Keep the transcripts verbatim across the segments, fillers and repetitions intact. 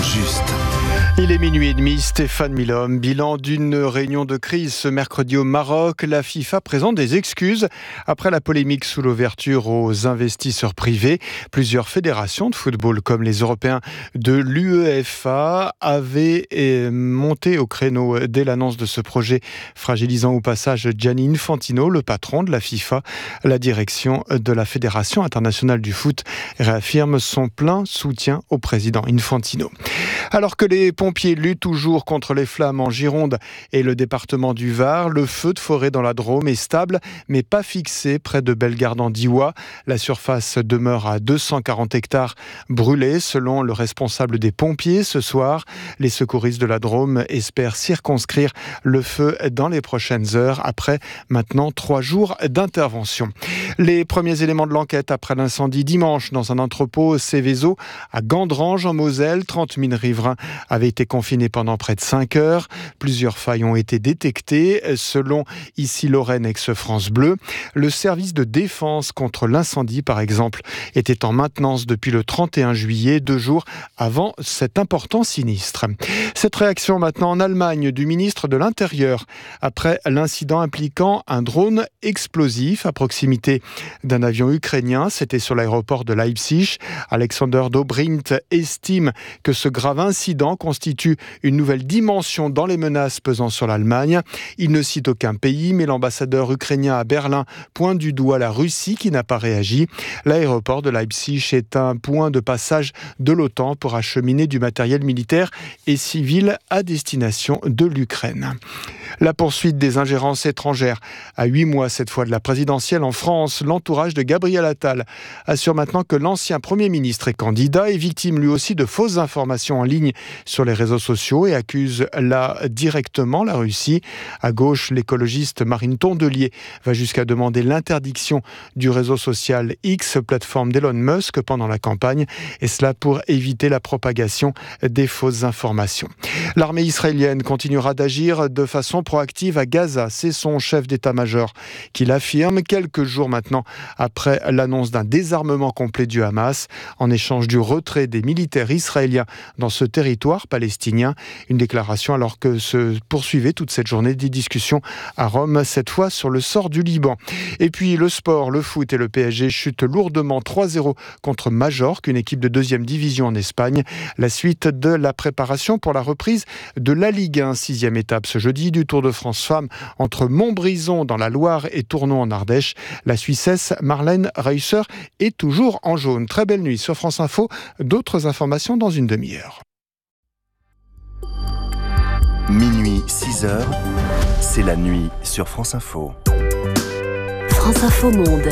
juste. Il est minuit et demi, Stéphane Milhomme. Bilan d'une réunion de crise ce mercredi au Maroc. La FIFA présente des excuses après la polémique sous l'ouverture aux investisseurs privés. Plusieurs fédérations de football, comme les Européens de l'U E F A, avaient monté au créneau dès l'annonce de ce projet, fragilisant au passage Gianni Infantino, le patron de la FIFA. La direction de la Fédération internationale du foot réaffirme son plein soutien au président Infantino. Alors que les pompiers luttent toujours contre les flammes en Gironde et le département du Var, le feu de forêt dans la Drôme est stable, mais pas fixé près de Bellegarde en Diois. La surface demeure à deux cent quarante hectares brûlés, selon le responsable des pompiers. Ce soir, les secouristes de la Drôme espèrent circonscrire le feu dans les prochaines heures, après maintenant trois jours d'intervention. Les premiers éléments de l'enquête après l'incendie dimanche dans un entrepôt Céveso à Gandrange en Moselle. trente mille riverains avaient été confinés pendant près de cinq heures. Plusieurs failles ont été détectées, selon ici Lorraine ex-France Bleu. Le service de défense contre l'incendie, par exemple, était en maintenance depuis le trente et un juillet, deux jours avant cet important sinistre. Cette réaction maintenant en Allemagne du ministre de l'Intérieur après l'incident impliquant un drone explosif à proximité d'un avion ukrainien. C'était sur l'aéroport de Leipzig. Alexander Dobrindt estime que ce grave incident constitue une nouvelle dimension dans les menaces pesant sur l'Allemagne. Il ne cite aucun pays, mais l'ambassadeur ukrainien à Berlin pointe du doigt la Russie qui n'a pas réagi. L'aéroport de Leipzig est un point de passage de l'OTAN pour acheminer du matériel militaire et civil à destination de l'Ukraine. La poursuite des ingérences étrangères. À huit mois cette fois de la présidentielle en France, l'entourage de Gabriel Attal assure maintenant que l'ancien Premier ministre est candidat et victime lui aussi de fausses informations en ligne sur les réseaux sociaux et accuse là directement la Russie. À gauche, l'écologiste Marine Tondelier va jusqu'à demander l'interdiction du réseau social X, plateforme d'Elon Musk, pendant la campagne, et cela pour éviter la propagation des fausses informations. L'armée israélienne continuera d'agir de façon proactive à Gaza. C'est son chef d'état-major qui l'affirme quelques jours maintenant après l'annonce d'un désarmement complet du Hamas en échange du retrait des militaires israéliens dans ce territoire palestinien. Une déclaration alors que se poursuivait toute cette journée des discussions à Rome, cette fois sur le sort du Liban. Et puis le sport, le foot et le P S G chutent lourdement trois zéro contre Majorque, une équipe de deuxième division en Espagne. La suite de la préparation pour la reprise de la Ligue un, sixième étape ce jeudi du Tour de France Femmes entre Montbrison dans la Loire et Tournon en Ardèche. La Suissesse Marlène Reusser est toujours en jaune. Très belle nuit sur France Info. D'autres informations dans une demi-heure. Minuit, six heures, c'est la nuit sur France Info. France Info Monde.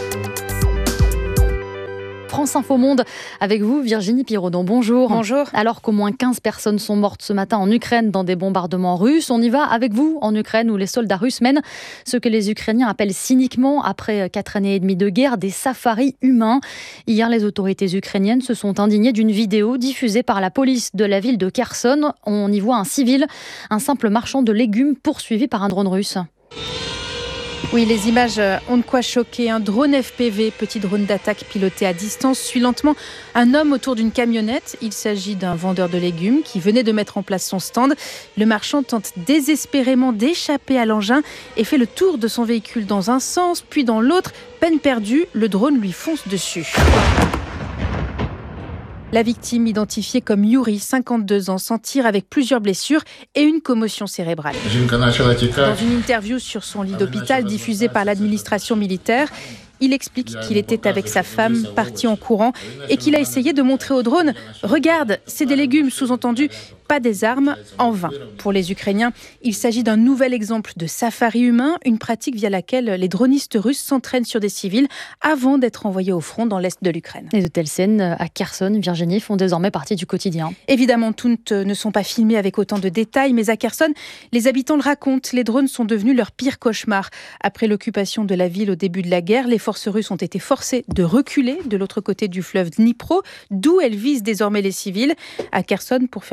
France Info Monde, avec vous Virginie Piraudon, bonjour. Bonjour. Alors qu'au moins quinze personnes sont mortes ce matin en Ukraine dans des bombardements russes, on y va avec vous en Ukraine où les soldats russes mènent ce que les Ukrainiens appellent cyniquement, après quatre années et demie de guerre, des safaris humains. Hier, les autorités ukrainiennes se sont indignées d'une vidéo diffusée par la police de la ville de Kherson. On y voit un civil, un simple marchand de légumes poursuivi par un drone russe. Oui, les images ont de quoi choquer. Un drone F P V, petit drone d'attaque piloté à distance, suit lentement un homme autour d'une camionnette. Il s'agit d'un vendeur de légumes qui venait de mettre en place son stand. Le marchand tente désespérément d'échapper à l'engin et fait le tour de son véhicule dans un sens, puis dans l'autre. Peine perdue, le drone lui fonce dessus. La victime, identifiée comme Yuri, cinquante-deux ans, s'en tire avec plusieurs blessures et une commotion cérébrale. Dans une interview sur son lit d'hôpital diffusée par l'administration militaire, il explique qu'il était avec sa femme, parti en courant, et qu'il a essayé de montrer au drone « Regarde, c'est des légumes », sous-entendu « pas des armes », en vain. Pour les Ukrainiens, il s'agit d'un nouvel exemple de safari humain, une pratique via laquelle les dronistes russes s'entraînent sur des civils avant d'être envoyés au front dans l'est de l'Ukraine. Et de telles scènes à Kherson, Virginie, font désormais partie du quotidien. Évidemment, toutes ne sont pas filmées avec autant de détails, mais à Kherson, les habitants le racontent, les drones sont devenus leur pire cauchemar. Après l'occupation de la ville au début de la guerre, les forces russes ont été forcées de reculer de l'autre côté du fleuve Dnipro, d'où elles visent désormais les civils. À Kherson, pour faire les courses,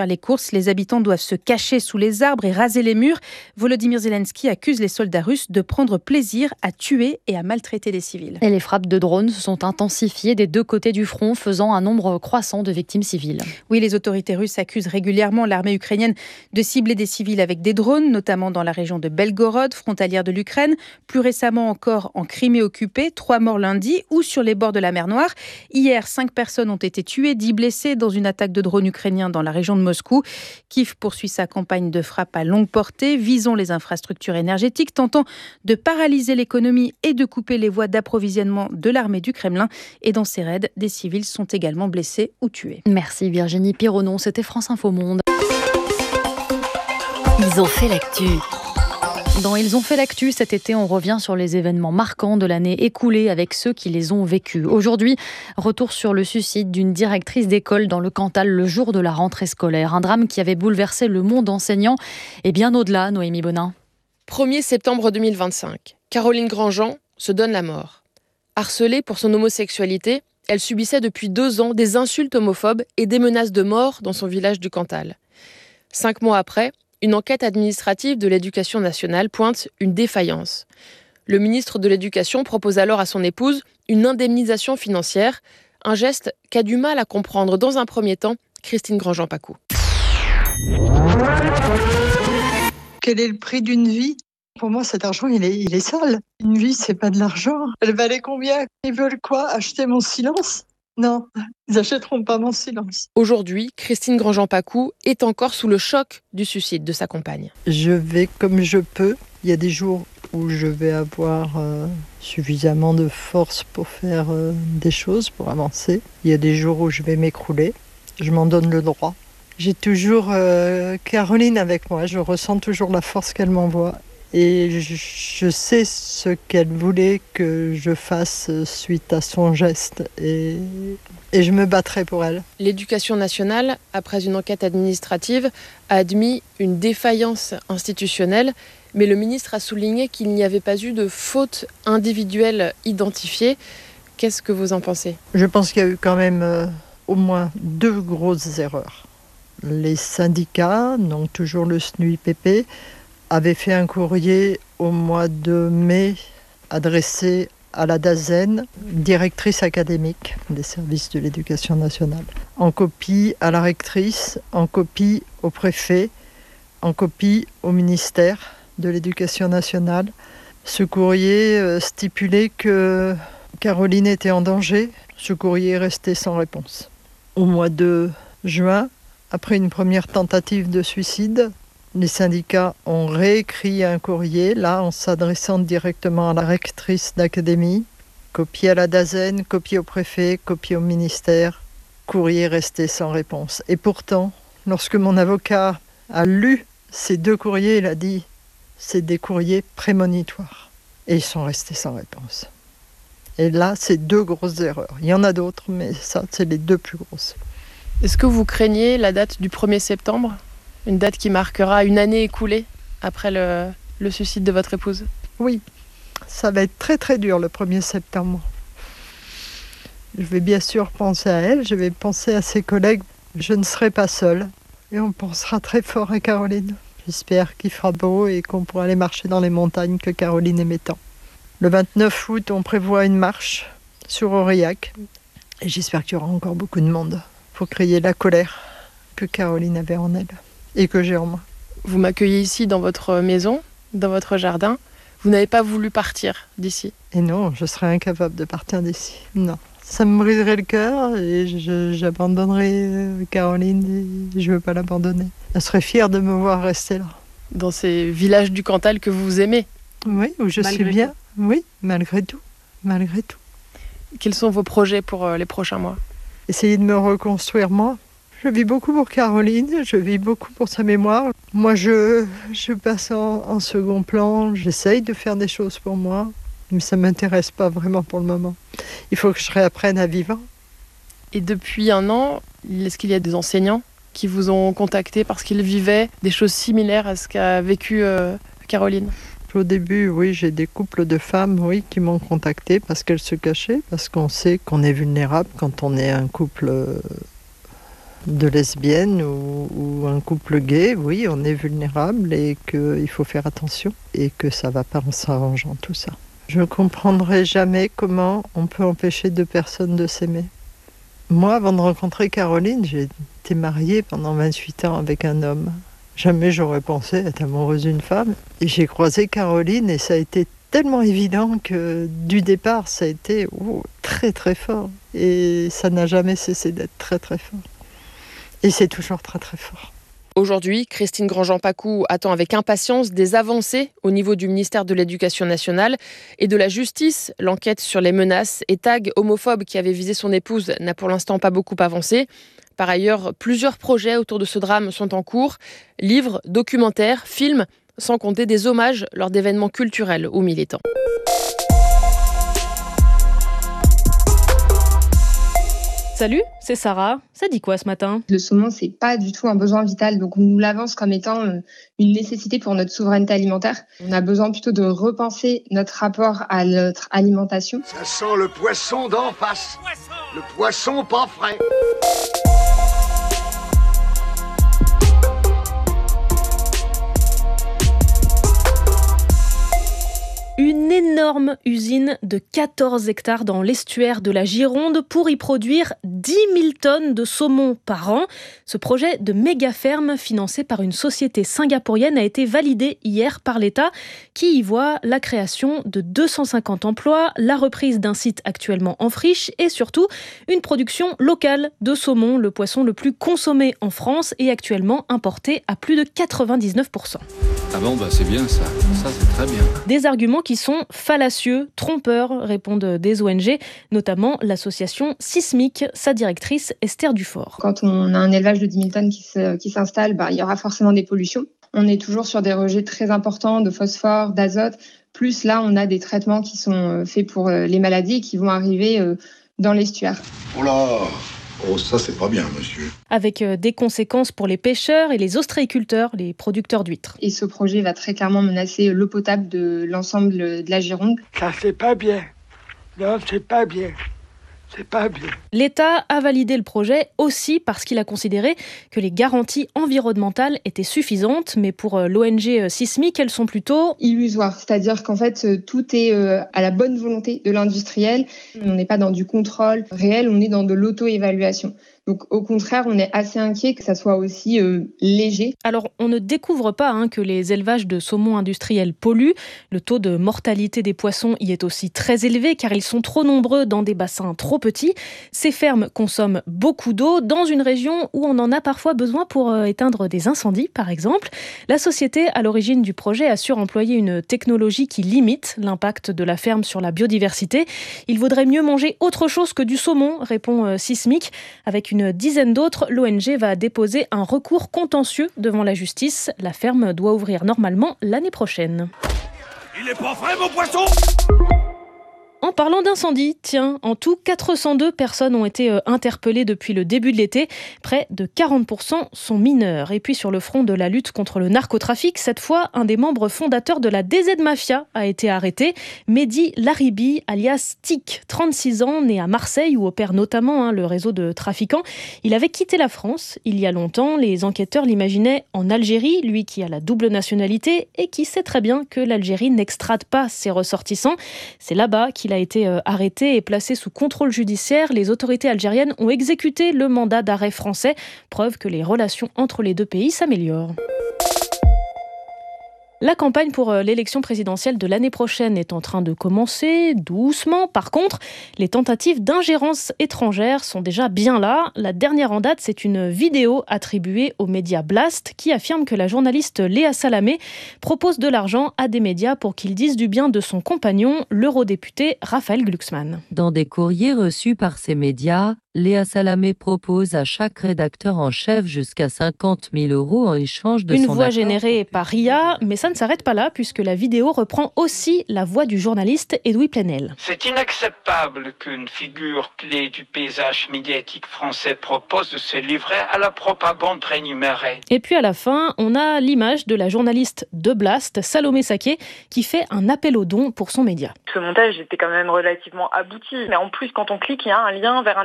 Bélarus. Les habitants doivent se cacher sous les arbres et raser les murs. Volodymyr Zelensky accuse les soldats russes de prendre plaisir à tuer et à maltraiter des civils. Et les frappes de drones se sont intensifiées des deux côtés du front, faisant un nombre croissant de victimes civiles. Oui, les autorités russes accusent régulièrement l'armée ukrainienne de cibler des civils avec des drones, notamment dans la région de Belgorod, frontalière de l'Ukraine. Plus récemment encore en Crimée occupée, trois morts lundi, ou sur les bords de la mer Noire. Hier, cinq personnes ont été tuées, dix blessées dans une attaque de drones ukrainiens dans la région de Moscou. Kiev poursuit sa campagne de frappe à longue portée, visant les infrastructures énergétiques, tentant de paralyser l'économie et de couper les voies d'approvisionnement de l'armée du Kremlin. Et dans ces raids, des civils sont également blessés ou tués. Merci Virginie Pironon, c'était France Info Monde. Ils ont fait l'actu. Dans Ils ont fait l'actu, cet été, on revient sur les événements marquants de l'année écoulée avec ceux qui les ont vécus. Aujourd'hui, retour sur le suicide d'une directrice d'école dans le Cantal le jour de la rentrée scolaire. Un drame qui avait bouleversé le monde enseignant et bien au-delà, Noémie Bonin. premier septembre deux mille vingt-cinq, Caroline Grandjean se donne la mort. Harcelée pour son homosexualité, elle subissait depuis deux ans des insultes homophobes et des menaces de mort dans son village du Cantal. Cinq mois après, une enquête administrative de l'Éducation nationale pointe une défaillance. Le ministre de l'Éducation propose alors à son épouse une indemnisation financière, un geste qu'a du mal à comprendre dans un premier temps Christine Grandjean-Pacou. Quel est le prix d'une vie ? Pour moi, cet argent, il est, il est sale. Une vie, c'est pas de l'argent. Elle valait combien ? Ils veulent quoi ? Acheter mon silence ? Non, ils n'achèteront pas mon silence. Aujourd'hui, Christine Grandjean-Pacou est encore sous le choc du suicide de sa compagne. Je vais comme je peux. Il y a des jours où je vais avoir euh, suffisamment de force pour faire euh, des choses, pour avancer. Il y a des jours où je vais m'écrouler. Je m'en donne le droit. J'ai toujours euh, Caroline avec moi. Je ressens toujours la force qu'elle m'envoie. Et je, je sais ce qu'elle voulait que je fasse suite à son geste et, et je me battrai pour elle. L'Éducation nationale, après une enquête administrative, a admis une défaillance institutionnelle, mais le ministre a souligné qu'il n'y avait pas eu de faute individuelle identifiée. Qu'est-ce que vous en pensez ? Je pense qu'il y a eu quand même euh, au moins deux grosses erreurs. Les syndicats, donc toujours le S N U I P P, avait fait un courrier au mois de mai adressé à la DAZEN, directrice académique des services de l'éducation nationale, en copie à la rectrice, en copie au préfet, en copie au ministère de l'éducation nationale. Ce courrier stipulait que Caroline était en danger. Ce courrier est resté sans réponse. Au mois de juin, après une première tentative de suicide, les syndicats ont réécrit un courrier, là, en s'adressant directement à la rectrice d'académie, copie à la DAZEN, copie au préfet, copie au ministère, courrier resté sans réponse. Et pourtant, lorsque mon avocat a lu ces deux courriers, il a dit « c'est des courriers prémonitoires ». Et ils sont restés sans réponse. Et là, c'est deux grosses erreurs. Il y en a d'autres, mais ça, c'est les deux plus grosses. Est-ce que vous craignez la date du premier septembre ? Une date qui marquera une année écoulée après le, le suicide de votre épouse ? Oui, ça va être très très dur le premier septembre. Je vais bien sûr penser à elle, je vais penser à ses collègues. Je ne serai pas seule et on pensera très fort à Caroline. J'espère qu'il fera beau et qu'on pourra aller marcher dans les montagnes que Caroline aimait tant. Le vingt-neuf août, on prévoit une marche sur Aurillac et j'espère qu'il y aura encore beaucoup de monde pour crier la colère que Caroline avait en elle. Et que j'ai en moi. Vous m'accueillez ici dans votre maison, dans votre jardin. Vous n'avez pas voulu partir d'ici ? Et non, je serais incapable de partir d'ici. Non, ça me briserait le cœur et je, j'abandonnerais Caroline et je ne veux pas l'abandonner. Elle serait fière de me voir rester là. Dans ces villages du Cantal que vous aimez ? Oui, où je malgré suis bien. Tout. Oui, malgré tout. Malgré tout. Quels sont vos projets pour les prochains mois ? Essayer de me reconstruire moi. Je vis beaucoup pour Caroline, je vis beaucoup pour sa mémoire. Moi, je, je passe en, en second plan, j'essaye de faire des choses pour moi, mais ça ne m'intéresse pas vraiment pour le moment. Il faut que je réapprenne à vivre. Et depuis un an, est-ce qu'il y a des enseignants qui vous ont contacté parce qu'ils vivaient des choses similaires à ce qu'a vécu euh, Caroline ? Au début, oui, j'ai des couples de femmes oui, qui m'ont contacté parce qu'elles se cachaient, parce qu'on sait qu'on est vulnérable quand on est un couple... Euh, de lesbiennes ou, ou un couple gay, oui, on est vulnérable et qu'il faut faire attention et que ça ne va pas en s'arrangeant tout ça. Je ne comprendrai jamais comment on peut empêcher deux personnes de s'aimer. Moi, avant de rencontrer Caroline, j'ai été mariée pendant vingt-huit ans avec un homme. Jamais j'aurais pensé être amoureuse d'une femme. Et j'ai croisé Caroline et ça a été tellement évident que du départ, ça a été oh, très très fort. Et ça n'a jamais cessé d'être très très fort. Et c'est toujours très très fort. Aujourd'hui, Christine Grandjean-Pacou attend avec impatience des avancées au niveau du ministère de l'Éducation nationale et de la Justice. L'enquête sur les menaces et tags homophobes qui avaient visé son épouse n'a pour l'instant pas beaucoup avancé. Par ailleurs, plusieurs projets autour de ce drame sont en cours. Livres, documentaires, films, sans compter des hommages lors d'événements culturels ou militants. Salut, c'est Sarah. Ça dit quoi ce matin ? Le saumon, c'est pas du tout un besoin vital, donc on nous l'avance comme étant une nécessité pour notre souveraineté alimentaire. On a besoin plutôt de repenser notre rapport à notre alimentation. Ça sent le poisson d'en face, le poisson pas frais. Une énorme usine de quatorze hectares dans l'estuaire de la Gironde pour y produire dix mille tonnes de saumon par an. Ce projet de méga ferme financé par une société singapourienne a été validé hier par l'État qui y voit la création de deux cent cinquante emplois, la reprise d'un site actuellement en friche et surtout une production locale de saumon, le poisson le plus consommé en France et actuellement importé à plus de quatre-vingt-dix-neuf pour cent. Ah bon, bah c'est bien ça. Ça, c'est très bien. Des arguments qui sont fallacieux, trompeurs, répondent des O N G, notamment l'association Sismic, sa directrice Esther Dufort. Quand on a un élevage de dix mille tonnes qui, se, qui s'installe, bah, il y aura forcément des pollutions. On est toujours sur des rejets très importants de phosphore, d'azote. Plus là, on a des traitements qui sont faits pour les maladies et qui vont arriver dans l'estuaire. Oh là! Oh, ça, c'est pas bien, monsieur. Avec des conséquences pour les pêcheurs et les ostréiculteurs, les producteurs d'huîtres. Et ce projet va très clairement menacer l'eau potable de l'ensemble de la Gironde. Ça, c'est pas bien. Non, c'est pas bien. C'est pas bien. L'État a validé le projet aussi parce qu'il a considéré que les garanties environnementales étaient suffisantes, mais pour l'O N G Sismic, elles sont plutôt illusoires. C'est-à-dire qu'en fait, tout est à la bonne volonté de l'industriel. On n'est pas dans du contrôle réel, on est dans de l'auto-évaluation. Donc au contraire, on est assez inquiet que ça soit aussi euh, léger. Alors on ne découvre pas hein, que les élevages de saumon industriels polluent. Le taux de mortalité des poissons y est aussi très élevé car ils sont trop nombreux dans des bassins trop petits. Ces fermes consomment beaucoup d'eau dans une région où on en a parfois besoin pour euh, éteindre des incendies par exemple. La société à l'origine du projet assure employer une technologie qui limite l'impact de la ferme sur la biodiversité. Il vaudrait mieux manger autre chose que du saumon, répond euh, Sismic. Avec une Une dizaine d'autres, l'O N G va déposer un recours contentieux devant la justice. La ferme doit ouvrir normalement l'année prochaine. Il est pas frais, mon poisson! En parlant d'incendie, tiens, en tout, quatre cent deux personnes ont été euh, interpellées depuis le début de l'été. Près de quarante pour cent sont mineurs. Et puis sur le front de la lutte contre le narcotrafic, cette fois, un des membres fondateurs de la D Z Mafia a été arrêté. Mehdi Laribi, alias Tic, trente-six ans, né à Marseille, où opère notamment hein, le réseau de trafiquants. Il avait quitté la France il y a longtemps. Les enquêteurs l'imaginaient en Algérie, lui qui a la double nationalité et qui sait très bien que l'Algérie n'extrade pas ses ressortissants. C'est là-bas qu'il a été arrêté et placé sous contrôle judiciaire. Les autorités algériennes ont exécuté le mandat d'arrêt français, preuve que les relations entre les deux pays s'améliorent. La campagne pour l'élection présidentielle de l'année prochaine est en train de commencer doucement. Par contre, les tentatives d'ingérence étrangère sont déjà bien là. La dernière en date, c'est une vidéo attribuée aux médias Blast qui affirme que la journaliste Léa Salamé propose de l'argent à des médias pour qu'ils disent du bien de son compagnon, l'eurodéputé Raphaël Glucksmann. Dans des courriers reçus par ces médias, Léa Salamé propose à chaque rédacteur en chef jusqu'à cinquante mille euros en échange de Une son voix accord. générée par Ria, mais ça ne s'arrête pas là puisque la vidéo reprend aussi la voix du journaliste Edoui Plenel. C'est inacceptable qu'une figure clé du paysage médiatique français propose de se livrer à la propagande rémunérée. Et puis à la fin, on a l'image de la journaliste de Blast, Salomé Saké, qui fait un appel aux dons pour son média. Ce montage était quand même relativement abouti, mais en plus quand on clique, il y a un lien vers un article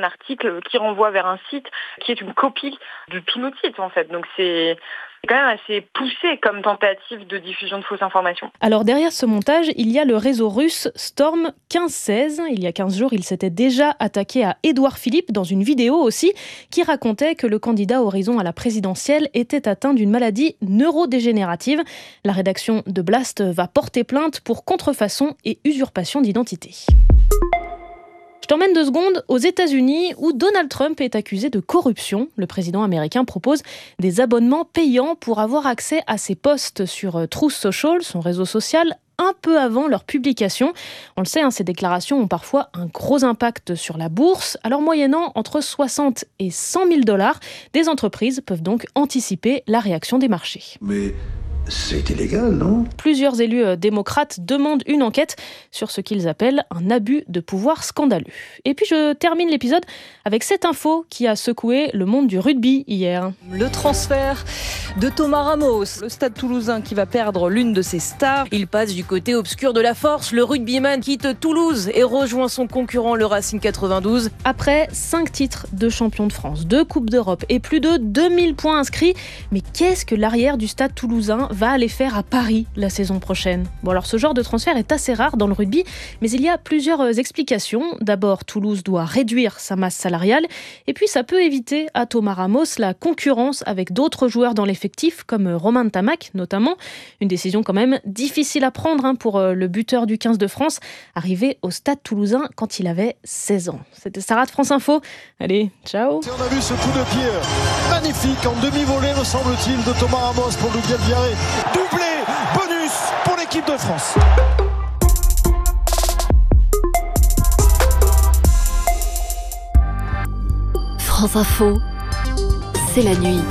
article qui renvoie vers un site qui est une copie de tout notre site en fait. Donc c'est quand même assez poussé comme tentative de diffusion de fausses informations. Alors derrière ce montage, il y a le réseau russe Storm quinze seize. Il y a quinze jours, il s'était déjà attaqué à Édouard Philippe dans une vidéo aussi qui racontait que le candidat Horizon à la présidentielle était atteint d'une maladie neurodégénérative. La rédaction de Blast va porter plainte pour contrefaçon et usurpation d'identité. Je t'emmène deux secondes aux États-Unis où Donald Trump est accusé de corruption. Le président américain propose des abonnements payants pour avoir accès à ses posts sur Truth Social, son réseau social, un peu avant leur publication. On le sait, hein, ces déclarations ont parfois un gros impact sur la bourse. Alors moyennant entre soixante et cent mille dollars, des entreprises peuvent donc anticiper la réaction des marchés. Mais c'est illégal, non ? Plusieurs élus euh, démocrates demandent une enquête sur ce qu'ils appellent un abus de pouvoir scandaleux. Et puis je termine l'épisode avec cette info qui a secoué le monde du rugby hier. Le transfert de Thomas Ramos, le Stade Toulousain qui va perdre l'une de ses stars. Il passe du côté obscur de la force. Le rugbyman quitte Toulouse et rejoint son concurrent le Racing quatre-vingt-douze. Après cinq titres de champion de France, deux Coupes d'Europe et plus de deux mille points inscrits. Mais qu'est-ce que l'arrière du Stade Toulousain va aller faire à Paris la saison prochaine ? Bon alors ce genre de transfert est assez rare dans le rugby, mais il y a plusieurs explications. D'abord, Toulouse doit réduire sa masse salariale, et puis ça peut éviter à Thomas Ramos la concurrence avec d'autres joueurs dans l'effectif, comme Romain Ntamack notamment. Une décision quand même difficile à prendre hein, pour le buteur du quinze de France, arrivé au Stade Toulousain quand il avait seize ans. C'était Sarah de France Info. Allez, ciao. Et on a vu ce coup de pied magnifique en demi-volée, me semble-t-il, de Thomas Ramos pour le Viaré. Doublé, bonus pour l'équipe de France. France Info, c'est la nuit.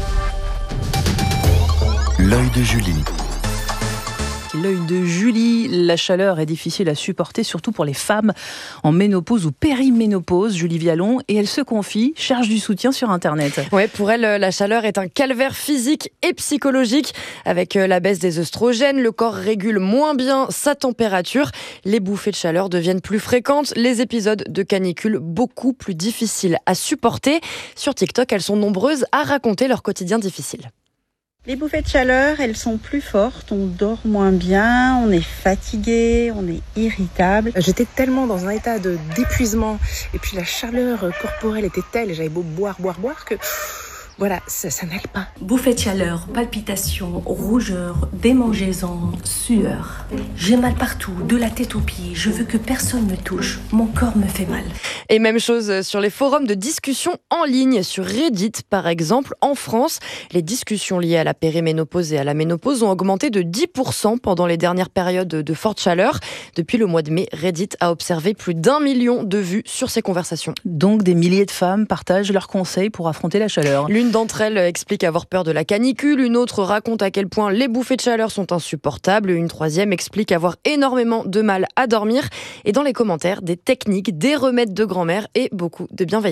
L'œil de Julie. L'œil de Julie, la chaleur est difficile à supporter, surtout pour les femmes en ménopause ou périménopause. Julie Vialon, et elle se confie, cherche du soutien sur Internet. Ouais, pour elle, la chaleur est un calvaire physique et psychologique. Avec la baisse des œstrogènes, le corps régule moins bien sa température. Les bouffées de chaleur deviennent plus fréquentes. Les épisodes de canicule beaucoup plus difficiles à supporter. Sur TikTok, elles sont nombreuses à raconter leur quotidien difficile. Les bouffées de chaleur, elles sont plus fortes, on dort moins bien, on est fatigué, on est irritable. J'étais tellement dans un état de d'épuisement et puis la chaleur corporelle était telle et j'avais beau boire, boire, boire que... Voilà, ça, ça n'aille pas. Bouffée de chaleur, palpitations, rougeur, démangeaisons, sueur. J'ai mal partout, de la tête aux pieds. Je veux que personne me touche. Mon corps me fait mal. Et même chose sur les forums de discussion en ligne. Sur Reddit, par exemple, en France, les discussions liées à la périménopause et à la ménopause ont augmenté de dix pour cent pendant les dernières périodes de forte chaleur. Depuis le mois de mai, Reddit a observé plus d'un million de vues sur ces conversations. Donc des milliers de femmes partagent leurs conseils pour affronter la chaleur. L'une d'entre elles explique avoir peur de la canicule, une autre raconte à quel point les bouffées de chaleur sont insupportables, une troisième explique avoir énormément de mal à dormir, et dans les commentaires, des techniques, des remèdes de grand-mère et beaucoup de bienveillance.